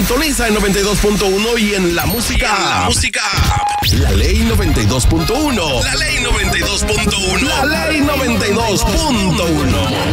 Sintoniza en 92.1 y en la música. La Ley 92.1. La Ley 92.1. La Ley 92.1.